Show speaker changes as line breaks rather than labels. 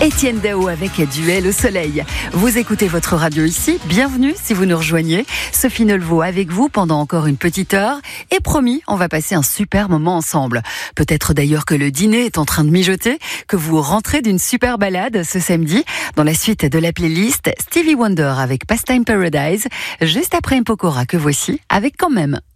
Étienne Dao avec Duel au soleil. Vous écoutez votre radio ici, bienvenue si vous nous rejoignez. Sophie Nelvaux avec vous pendant encore une petite heure. Et promis, on va passer un super moment ensemble. Peut-être d'ailleurs que le dîner est en train de mijoter, que vous rentrez d'une super balade ce samedi. Dans la suite de la playlist, Stevie Wonder avec Pastime Paradise. Juste après Mpokora que voici avec Quand même.